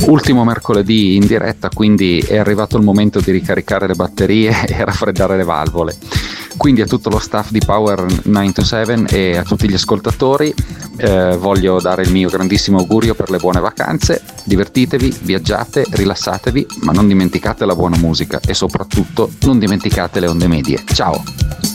Ultimo mercoledì in diretta, quindi è arrivato il momento di ricaricare le batterie e raffreddare le valvole. Quindi a tutto lo staff di Power 927 e a tutti gli ascoltatori voglio dare il mio grandissimo augurio per le buone vacanze. Divertitevi, viaggiate, rilassatevi, ma non dimenticate la buona musica e soprattutto non dimenticate le onde medie. Ciao!